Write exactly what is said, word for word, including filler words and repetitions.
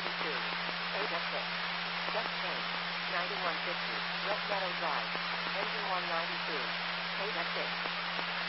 ninety-two. eight F six. Just change. ninety-one fifty. West Meadow Drive. Engine one ninety-two. eight F six.